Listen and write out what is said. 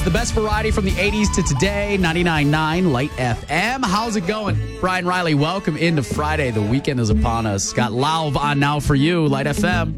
the best variety from the 80s to today. 99.9 Light FM. How's it going? Brian Riley, welcome into Friday. The weekend is upon us. Got Lauv on now for you, Light FM.